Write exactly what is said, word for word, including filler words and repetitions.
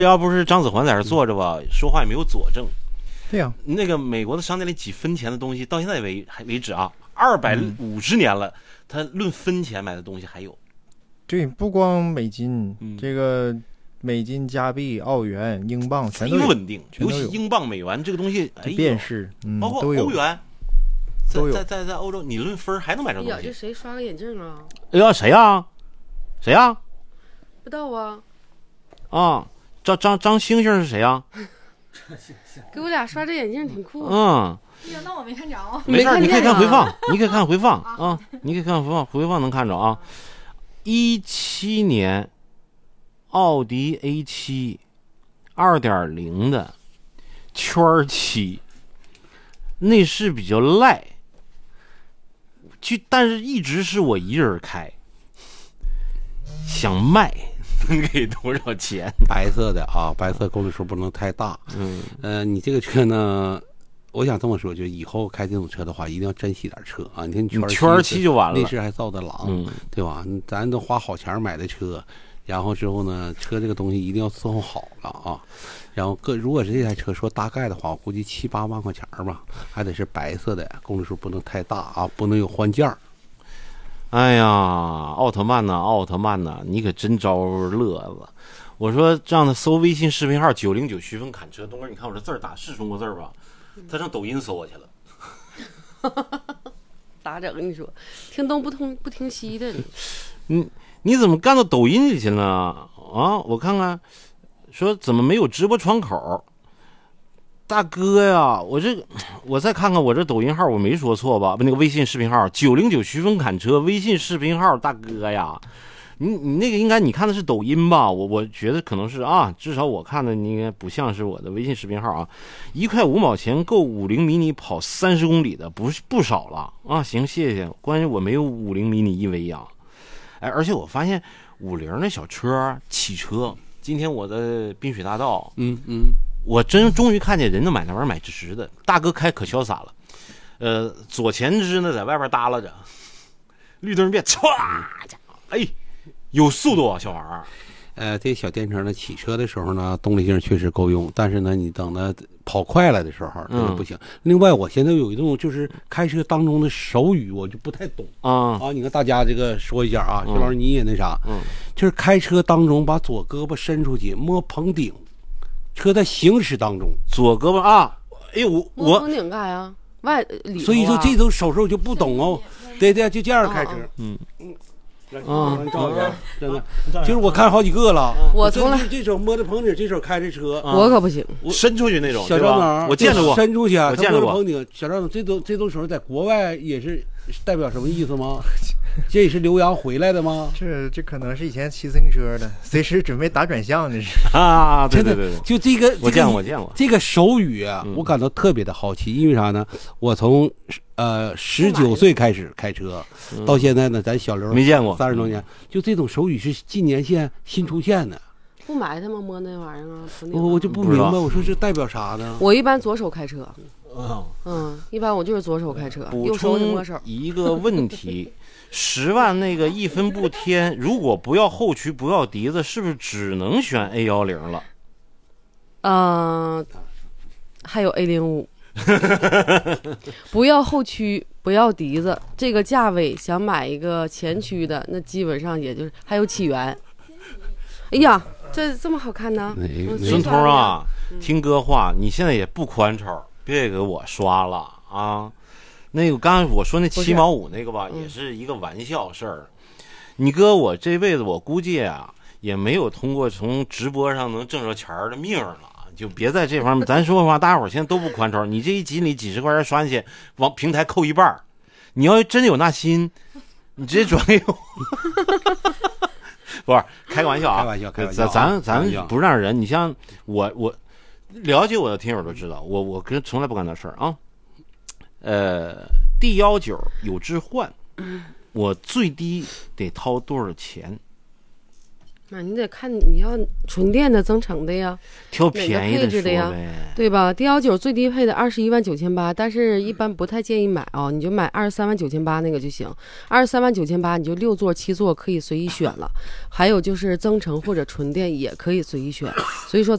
要不是张子桓在这坐着吧，说话也没有佐证。 对呀、啊， 那个美国的商店里几分钱的东西，到现在为还为止啊，二百五十年了，他论分钱买的东西还有。 对，不光美金， 嗯、 这个美金、加币、澳元、英镑全都有， 稳定， 全都有。 尤其英镑、美元这个东西，哎， 便是，嗯， 包括欧元，都有。在在在欧洲，你论分还能买着东西。 哎呀，这谁刷个眼镜啊？ 哎呀，谁呀？谁呀？ 不知道啊。 啊，张张张星星是谁呀？ 给我俩刷这眼镜挺酷。 嗯。 哎呀，那我没看着。 没事，你可以看回放，你可以看回放啊，你可以看回放，回放能看着啊。一七年，奥迪 A 七，二点零的，圈七，内饰比较赖，就但是一直是我一人开，想卖。能给多少钱？ 白色的啊，白色公里数不能太大。嗯，呃，你这个车呢，我想这么说，就以后开这种车的话，一定要珍惜点车啊！你看你圈圈七就完了， 内饰还造的狼，嗯、对吧？咱都花好钱买的车，然后之后呢，车这个东西一定要伺候好了啊。然后各如果是这台车说大概的话，我估计七八万块钱吧，还得是白色的，公里数不能太大啊，不能有换件儿。 哎呀，奥特曼呐，奥特曼呐，你可真招乐子！我说让他搜微信视频号九零九徐峰砍车，东哥，你看我这字儿打是中国字儿吧？他上抖音搜我去了。 咋整？你说听东不通不听西的。 你你怎么干到抖音里去了啊？我看看，说怎么没有直播窗口？大哥呀，我这我再看看我这抖音号，我没说错吧？那个微信视频号九零九徐峰砍车微信视频号，大哥呀，你你那个应该你看的是抖音吧？我我觉得可能是啊，至少我看的应该不像是我的微信视频号啊。一块五毛钱够五菱迷你跑三十公里的，不是不少了啊。行，谢谢。关键我没有五菱迷你 E V 啊，哎，而且我发现五菱的小车汽车，今天我的滨水大道， 嗯嗯。 我真终于看见人能买那玩意儿买直的，大哥开可潇洒了，呃，左前肢呢在外边耷拉着，绿灯变，歘，哎，有速度啊，小孩儿。 呃，这小电车呢，起车的时候呢，动力性确实够用，但是呢，你等它跑快了的时候，这就不行。嗯、另外，我现在有一种就是开车当中的手语，我就不太懂啊啊！你跟大家这个说一下啊，徐、嗯、老师你也那啥，嗯，就是开车当中把左胳膊伸出去摸棚顶。车在行驶当中， 左胳膊啊，哎呦我我棚顶干呀，外里、啊、 所以说这种手势我就不懂哦。对对，就这样开车， 嗯嗯，啊，照一下，真的，就是我看好几个了。 我从来这手摸着棚顶，这手开着车， 我可不行， 我伸出去那种。 小赵总， 我见着过， 伸出去， 我见着过。 棚顶，小赵总，这种这种手在国外也是代表什么意思吗？这也是留洋回来的吗？ 这这可能是以前骑自行车的，随时准备打转向的是啊！对对对对， 就这个我见过，我见过这个手语啊，嗯、我感到特别的好奇，因为啥呢？我从呃十九岁开始开车，嗯、到现在呢，咱小刘没见过三十多年，就这种手语是近年现新出现的。 不埋汰吗？摸那玩意儿啊？ 我我就不明白，我说这代表啥呢？ 我一般左手开车，嗯嗯，一般我就是左手开车，右手摸手。 一个问题。十万那个一分不添，如果不要后驱不要笛子，是不是只能选 A 一零了？ 嗯、呃，还有 A 零五，不要后驱不要笛子，这个价位想买一个前驱的，那基本上也就是还有起源。哎呀，这这么好看呢！ 孙通啊，嗯、听哥话，你现在也不宽敞，别给我刷了啊！那个刚才我说那七毛五那个吧，也是一个玩笑事儿。你哥我这辈子我估计啊，也没有通过从直播上能挣着钱的命了，就别在这方面。咱说话，大家伙现在都不宽敞。你这一集里几十块钱刷进去，往平台扣一半。你要真有那心，你直接转给我。不是开个玩笑啊， 开玩笑，开玩笑。 咱咱咱不让人。你像我，我了解我的听友都知道，我我跟从来不干那事儿啊。呃 ，D 幺九有置换，我最低得掏多少钱？ 那你得看你要纯电的、增程的呀， 挑便宜配置的呀，对吧 ？D 幺九最低配的二十一万九千八，但是一般不太建议买啊，你就买二十三万九千八那个就行。二十三万九千八你就六座、七座可以随意选了，还有就是增程或者纯电也可以随意选。所以说。